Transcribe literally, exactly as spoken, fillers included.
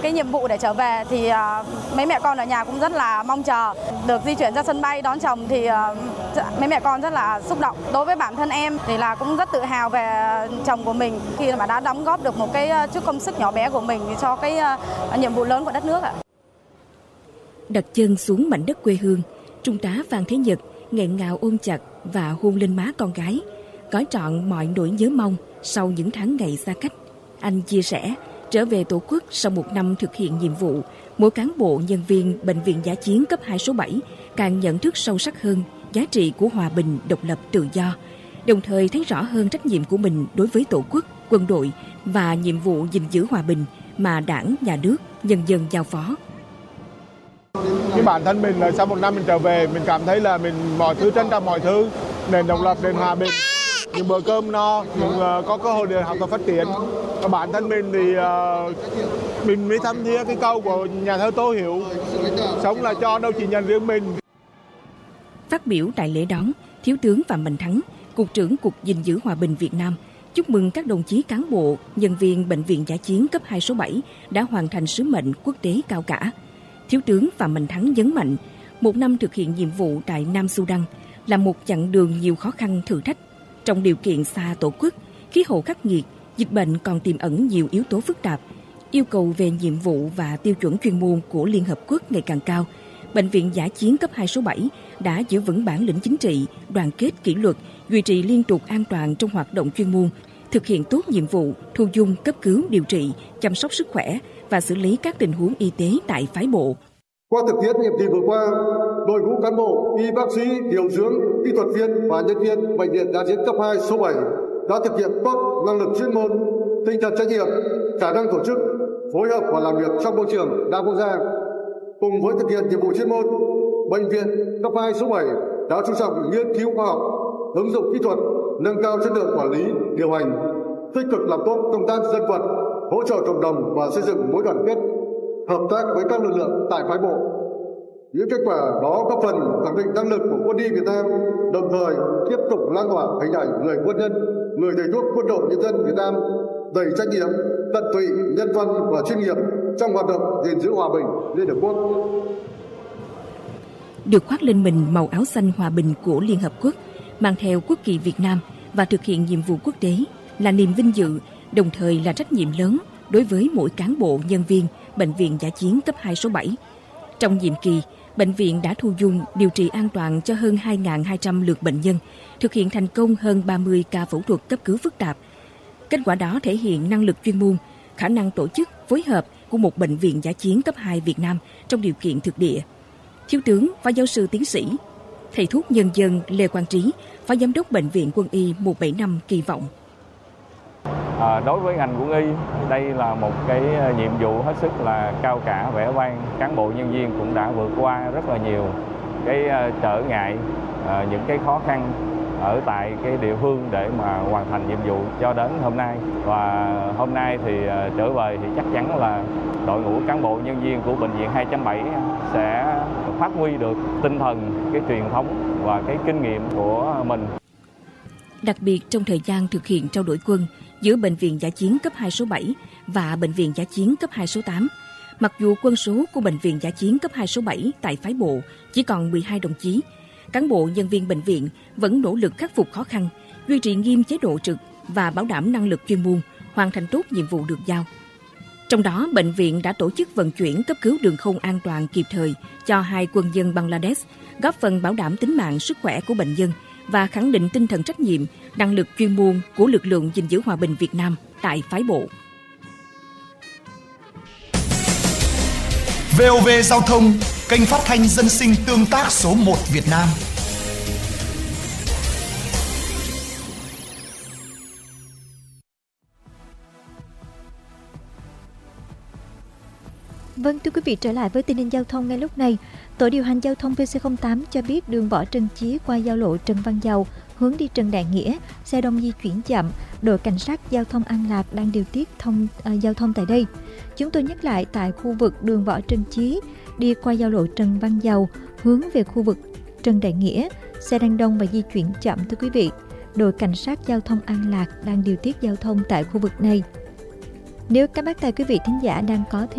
cái nhiệm vụ để trở về thì uh, mấy mẹ con ở nhà cũng rất là mong chờ được di chuyển ra sân bay đón chồng, thì uh, mấy mẹ con rất là xúc động. Đối với bản thân em thì là cũng rất tự hào về chồng của mình khi mà đã đóng góp được một cái chút công sức nhỏ bé của mình cho cái uh, nhiệm vụ lớn của đất nước ạ. Đặt chân xuống mảnh đất quê hương, Trung tá Phan Thế Nhật nghẹn ngào ôm chặt và hôn lên má con gái, gói trọn mọi nỗi nhớ mong sau những tháng ngày xa cách. Anh chia sẻ, trở về Tổ quốc sau một năm thực hiện nhiệm vụ, mỗi cán bộ nhân viên Bệnh viện Dã chiến cấp hai số bảy càng nhận thức sâu sắc hơn giá trị của hòa bình, độc lập, tự do, đồng thời thấy rõ hơn trách nhiệm của mình đối với Tổ quốc, quân đội và nhiệm vụ gìn giữ hòa bình mà Đảng, Nhà nước, nhân dân giao phó. Cái bản thân mình là sau một năm mình trở về, mình cảm thấy là mình mọi thứ trân trọng mọi thứ, nền độc lập, nền hòa bình, những bữa cơm no, những uh, có cơ hội để học tập phát triển. Và bản thân mình thì uh, mình mới thấm thía cái câu của nhà thơ Tô Hiểu, sống là cho đâu chỉ nhận riêng mình. Phát biểu tại lễ đón, Thiếu tướng Phạm Mạnh Thắng, Cục trưởng Cục gìn giữ hòa bình Việt Nam, chúc mừng các đồng chí cán bộ, nhân viên Bệnh viện Dã chiến cấp hai số bảy đã hoàn thành sứ mệnh quốc tế cao cả. Thiếu tướng Phạm Mạnh Thắng nhấn mạnh, một năm thực hiện nhiệm vụ tại Nam Sudan là một chặng đường nhiều khó khăn thử thách. Trong điều kiện xa Tổ quốc, khí hậu khắc nghiệt, dịch bệnh còn tiềm ẩn nhiều yếu tố phức tạp, yêu cầu về nhiệm vụ và tiêu chuẩn chuyên môn của Liên Hợp Quốc ngày càng cao. Bệnh viện Dã chiến cấp hai số bảy đã giữ vững bản lĩnh chính trị, đoàn kết kỷ luật, duy trì liên tục an toàn trong hoạt động chuyên môn, thực hiện tốt nhiệm vụ thu dung, cấp cứu, điều trị, chăm sóc sức khỏe và xử lý các tình huống y tế tại phái bộ. Qua thực tiễn nhiệm kỳ vừa qua, đội ngũ cán bộ, y bác sĩ, điều dưỡng, kỹ thuật viên và nhân viên Bệnh viện Dã chiến cấp hai số bảy đã thực hiện tốt năng lực chuyên môn, tinh thần trách nhiệm, khả năng tổ chức, phối hợp và làm việc trong môi trường đa quốc gia. Cùng với thực hiện nhiệm vụ chuyên môn, Bệnh viện cấp hai số bảy đã chú trọng nghiên cứu khoa học, ứng dụng kỹ thuật, nâng cao chất lượng quản lý, điều hành, tích cực làm tốt công tác dân vận, hỗ trợ cộng đồng và xây dựng mối đoàn kết, hợp tác với các lực lượng tại phái bộ. Những kết quả đó góp phần khẳng định năng lực của quân y Việt Nam, đồng thời tiếp tục lan tỏa hình ảnh người quân nhân, người thầy thuốc quân đội nhân dân Việt Nam đầy trách nhiệm, tận tụy, nhân văn và chuyên nghiệp trong hoạt động gìn giữ hòa bình Liên Hợp Quốc. Được khoác lên mình màu áo xanh hòa bình của Liên Hợp Quốc, mang theo quốc kỳ Việt Nam và thực hiện nhiệm vụ quốc tế là niềm vinh dự, đồng thời là trách nhiệm lớn đối với mỗi cán bộ, nhân viên Bệnh viện Dã chiến cấp hai số bảy. Trong nhiệm kỳ, bệnh viện đã thu dung, điều trị an toàn cho hơn hai nghìn hai trăm lượt bệnh nhân, thực hiện thành công hơn ba mươi ca phẫu thuật cấp cứu phức tạp. Kết quả đó thể hiện năng lực chuyên môn, khả năng tổ chức, phối hợp của một bệnh viện dã chiến cấp hai Việt Nam trong điều kiện thực địa. Thiếu tướng, Phó giáo sư tiến sĩ, thầy thuốc nhân dân Lê Quang Trí, Phó Giám đốc Bệnh viện Quân y một bảy năm kỳ vọng. À, đối với ngành quân y, đây là một cái nhiệm vụ hết sức là cao cả, vẻ vang. Cán bộ nhân viên cũng đã vượt qua rất là nhiều cái trở ngại, à, những cái khó khăn ở tại cái địa phương để mà hoàn thành nhiệm vụ cho đến hôm nay. Và hôm nay thì uh, trở về thì chắc chắn là đội ngũ cán bộ nhân viên của Bệnh viện hai chấm bảy sẽ phát huy được tinh thần, cái truyền thống và cái kinh nghiệm của mình. Đặc biệt trong thời gian thực hiện trao đổi quân giữa Bệnh viện Dã chiến cấp hai số bảy và Bệnh viện Dã chiến cấp hai số tám, mặc dù quân số của Bệnh viện Dã chiến cấp hai số bảy tại phái bộ chỉ còn mười hai đồng chí, cán bộ nhân viên bệnh viện vẫn nỗ lực khắc phục khó khăn, duy trì nghiêm chế độ trực và bảo đảm năng lực chuyên môn, hoàn thành tốt nhiệm vụ được giao. Trong đó, bệnh viện đã tổ chức vận chuyển cấp cứu đường không an toàn kịp thời cho hai quân nhân Bangladesh, góp phần bảo đảm tính mạng, sức khỏe của bệnh nhân và khẳng định tinh thần trách nhiệm, năng lực chuyên môn của lực lượng gìn giữ hòa bình Việt Nam tại phái bộ. vê o vê Giao thông, kênh phát thanh dân sinh tương tác số một Việt Nam. Vâng, thưa quý vị, trở lại với tình hình giao thông ngay lúc này. Tổ điều hành giao thông pê xê không tám cho biết đường Võ Trần Chí qua giao lộ Trần Văn Dầu hướng đi Trần Đại Nghĩa, xe đông di chuyển chậm. Đội cảnh sát giao thông An Lạc đang điều tiết thông à, giao thông tại đây. Chúng tôi nhắc lại, tại khu vực đường Võ Trần Chí đi qua giao lộ Trần Văn Dầu hướng về khu vực Trần Đại Nghĩa, xe đang đông và di chuyển chậm. Thưa quý vị, đội cảnh sát giao thông An Lạc đang điều tiết giao thông tại khu vực này. Nếu các bác tài quý vị thính giả đang có thêm